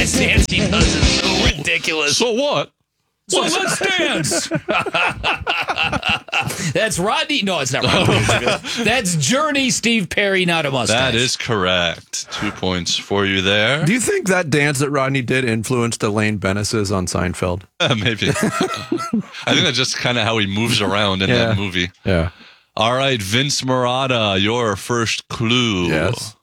this dance he does is so ridiculous. So what? So let's dance. That's Rodney. No, it's not Rodney. That's Journey, Steve Perry, not a mustache. That is correct. 2 points for you there. Do you think that dance that Rodney did influenced Elaine Benes's on Seinfeld? Maybe. I think that's just kind of how he moves around in that movie. Yeah. All right, Vince Marotta, your first clue. Yes.